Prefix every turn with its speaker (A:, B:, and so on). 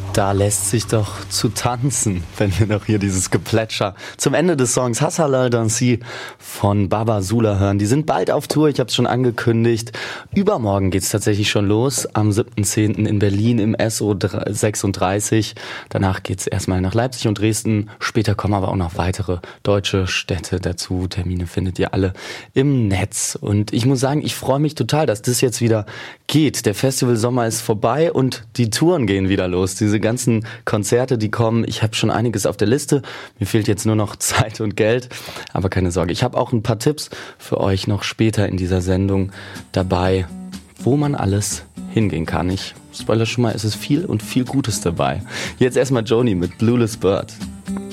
A: Da lässt sich doch zu tanzen, wenn wir noch hier dieses Geplätscher zum Ende des Songs Hassalal Dansi von Baba Sula hören. Die sind bald auf Tour, ich habe es schon angekündigt. Übermorgen geht's tatsächlich schon los, am 7.10. in Berlin im SO 36. Danach geht's erstmal nach Leipzig und Dresden. Später kommen aber auch noch weitere deutsche Städte dazu. Termine findet ihr alle im Netz. Und ich muss sagen, ich freue mich total, dass das jetzt wieder geht. Der Festivalsommer ist vorbei und die Touren gehen wieder los. Diese ganzen Konzerte, die kommen, ich habe schon einiges auf der Liste. Mir fehlt jetzt nur noch Zeit und Geld, aber keine Sorge. Ich habe auch ein paar Tipps für euch noch später in dieser Sendung dabei, wo man alles hingehen kann. Ich spoilere schon mal, es ist viel und viel Gutes dabei. Jetzt erstmal Joni mit Blueless Bird.